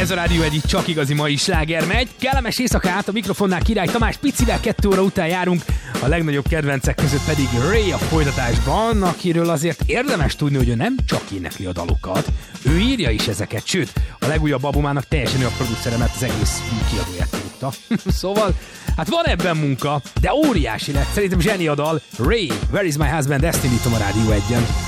Ez a Rádió egy csak igazi mai sláger megy. Kellemes éjszakát, a mikrofonnál Király Tamás, picivel 2 óra után járunk, a legnagyobb kedvencek között pedig Ray a folytatásban, akiről azért érdemes tudni, hogy ő nem csak énekli a dalokat, ő írja is ezeket, sőt, a legújabb albumának teljesen ő a producere, mert az egész kiadóját írta. Szóval, hát van ebben munka, de óriási lett, szerintem zseni a dal. Ray, Where is my husband, ezt indítom a Rádió 1-en.